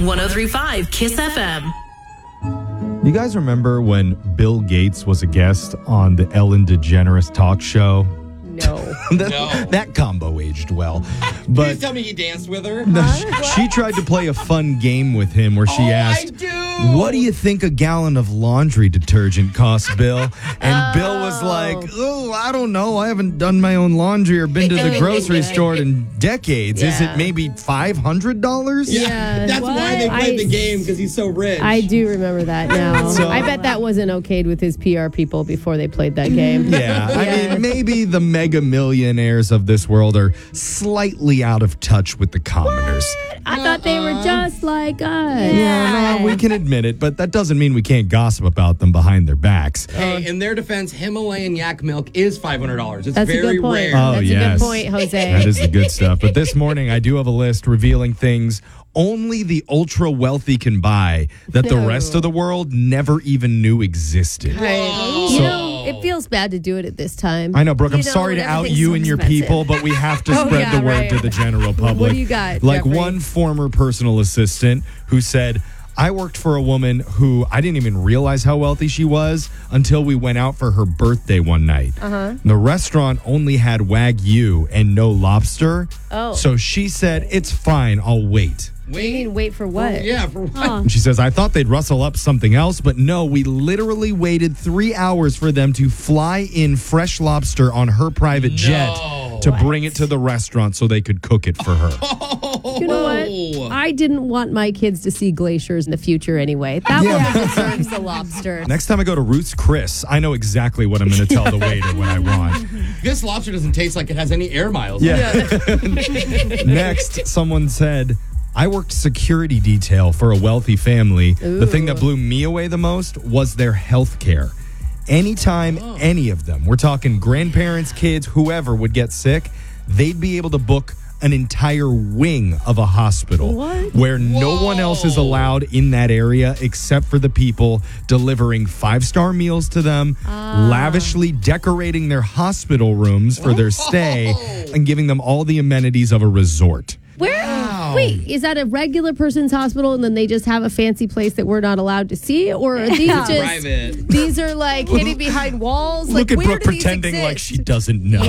on 103.5 Kiss FM. You guys remember when Bill Gates was a guest on the Ellen DeGeneres talk show? No. That combo aged well. But Please tell me he danced with her. she tried to play a fun game with him where she asked, "What do you think a gallon of laundry detergent costs, Bill?" And Bill was like, "Oh, I don't know. I haven't done my own laundry or been to the grocery store in decades. Is it maybe $500?" Yeah. That's why they played the game, because he's so rich. I do remember that now. So- I bet that wasn't okayed with his PR people before they played that game. Yeah, I mean, maybe the mega millionaires of this world are slightly out of touch with the commoners. I thought they were just like us. Yeah, no, we can admit it, but that doesn't mean we can't gossip about them behind their backs. Hey, in their defense, Himalayan yak milk is $500. It's That's a very good point. rare. Oh, That's yes. a good point, Jose. That is the good stuff. But this morning, I do have a list revealing things only the ultra wealthy can buy that the rest of the world never even knew existed. Right. You know, it feels bad to do it at this time. I know, Brooke, I'm You know, sorry to out everything's you so and your expensive. people, but we have to spread yeah, the word right. to the general public. What do you got, Like Jeffrey? one former personal assistant who said, "I worked for a woman who I didn't even realize how wealthy she was until we went out for her birthday one night. The restaurant only had Wagyu and no lobster. Oh. So she said, 'It's fine, I'll wait.'" What do you mean, wait for what? Yeah, for what? And she says, "I thought they'd rustle up something else, but no, we literally waited 3 hours for them to fly in fresh lobster on her private jet to bring it to the restaurant so they could cook it for her." You know what? I didn't want my kids to see glaciers in the future anyway. That one deserves the lobster. Next time I go to Ruth's Chris, I know exactly what I'm going to tell the waiter what I want. This lobster doesn't taste like it has any air miles. Yeah. Next, someone said, "I worked security detail for a wealthy family. The thing that blew me away the most was their health care. Anytime any of them, we're talking grandparents, kids, whoever would get sick, they'd be able to book an entire wing of a hospital where no one else is allowed in that area except for the people delivering 5-star meals to them, lavishly decorating their hospital rooms for their stay, and giving them all the amenities of a resort." Wait, is that a regular person's hospital and then they just have a fancy place that we're not allowed to see? Or are these just, Private. these are like hidden behind walls? Like, Look at where Brooke do these pretending like exist? she doesn't know.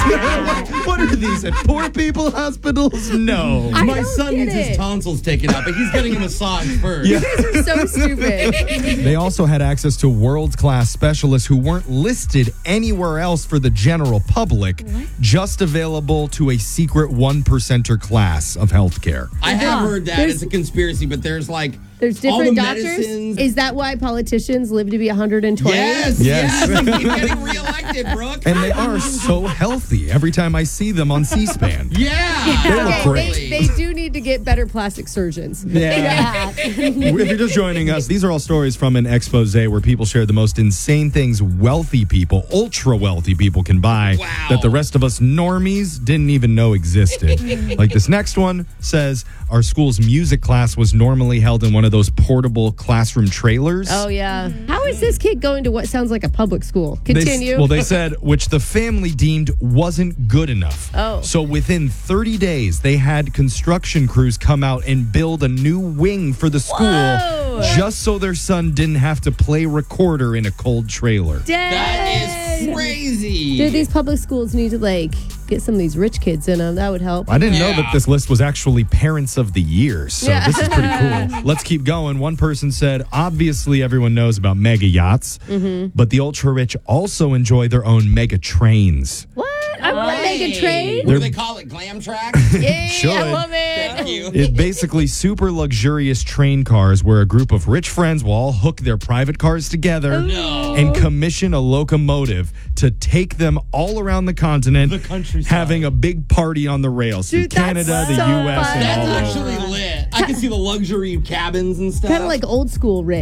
What are these at poor people hospitals? No. I My don't son get needs his it. tonsils taken out, but he's getting a massage first. Yeah. These are so stupid. They also had access to world-class specialists who weren't listed anywhere else for the general public, just available to a secret 1%er class of healthcare. I have heard that There's- it's a conspiracy, but there's like There's all the different doctors. medicines. Is that why politicians live to be 120? Yes, Yes. yes. They keep getting reelected, Brooke. And they are so healthy every time I see them on C-SPAN. Yeah. They look Okay, great. they do need to get better plastic surgeons. Yeah. If you're just joining us, these are all stories from an expose where people share the most insane things wealthy people, ultra wealthy people can buy that the rest of us normies didn't even know existed. Like this next one says, our school's music class was normally held in one of those portable classroom trailers. Oh, yeah. How is this kid going to what sounds like a public school? Continue. They said, which the family deemed wasn't good enough. Oh. So within 30 days, they had construction crews come out and build a new wing for the school Whoa. just so their son didn't have to play recorder in a cold trailer. That is crazy. Dude, these public schools need to, like, get some of these rich kids in them. That would help. I didn't know Yeah. that this list was actually Parents of the Year, so this is pretty cool. Let's keep going. One person said, obviously everyone knows about mega yachts, but the ultra-rich also enjoy their own mega trains. What? I want to make a train? What do they call it? Glam track? Yeah, Should. I love it. Thank you. It's basically super luxurious train cars where a group of rich friends will all hook their private cars together and commission a locomotive to take them all around the continent, The countryside. having a big party on the rails through Dude, that's Canada, the so U.S., fun. and That's all over. actually lit. I can see the luxury cabins and stuff. Kind of like old school rich.